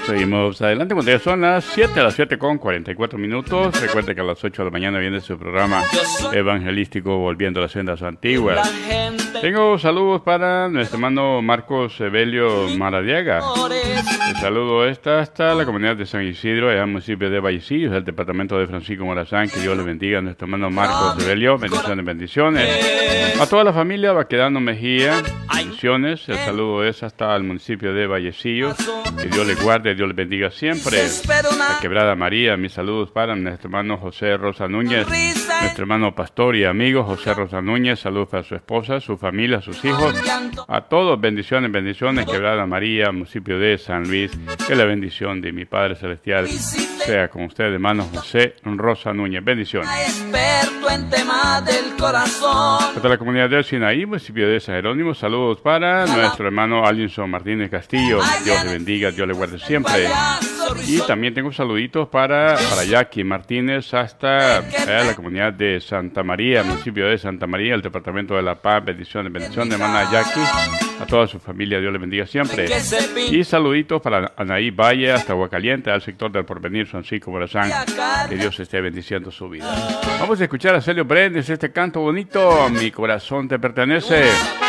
Seguimos adelante, cuando ya son las 7:44. Recuerde que a las 8 de la mañana viene su programa evangelístico Volviendo a las Sendas Antiguas. Tengo saludos para nuestro hermano Marcos Evelio Maradiaga. El saludo hasta la comunidad de San Isidro, en el municipio de Vallecillos, el departamento de Francisco Morazán. Que Dios le bendiga a nuestro hermano Marcos Evelio. Bendiciones. A toda la familia Baquedano Mejía, bendiciones. El saludo es hasta el municipio de Vallecillos. Que Dios le guarde, Dios le bendiga siempre. La Quebrada María, mis saludos para nuestro hermano José Rosa Núñez, nuestro hermano pastor y amigo José Rosa Núñez. Saludos para su esposa, su familia, sus hijos. A todos, bendiciones. Quebrada María, municipio de San Luis. Que la bendición de mi Padre Celestial sea con usted, hermano José Rosa Núñez. Bendiciones. Para la comunidad de Sinaí, municipio de San Jerónimo, saludos para nuestro hermano Alinson Martínez Castillo. Dios le bendiga, Dios le guarde siempre. Y también tengo saluditos para Jackie Martínez hasta la comunidad de Santa María, municipio de Santa María, el departamento de La Paz. Bendiciones, hermana Jackie. A toda su familia, Dios le bendiga siempre. Y saluditos para Anaí Valle hasta Aguacaliente, al sector del Porvenir, Francisco Morazán. Que Dios esté bendiciendo su vida. Vamos a escuchar a Celio Brenes, este canto bonito, Mi corazón te pertenece.